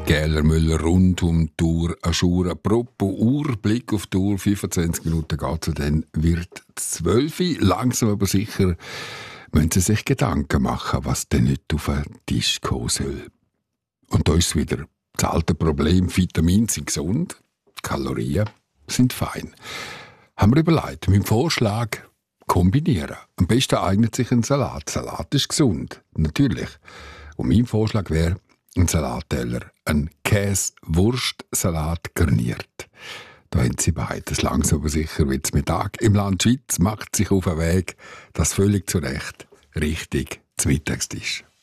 Gäler Müller rund um die Uhr, Aschur, apropos Uhr, Blick auf die Uhr, 25 Minuten geht es, dann wird 12 Uhr, langsam aber sicher, müssen Sie sich Gedanken machen, was denn nicht auf den Tisch kommen soll. Und da ist wieder das alte Problem, Vitamine sind gesund, Kalorien sind fein. Haben wir überlegt, mit dem Vorschlag kombinieren. Am besten eignet sich ein Salat. Salat ist gesund, natürlich. Und mein Vorschlag wäre, ein Salatteller, ein Käse-Wurst-Salat garniert. Da haben Sie beides. Langsam aber sicher wird es Mittag. Im Land Schweiz macht sich auf den Weg, das völlig zu Recht, richtig zum Mittagstisch.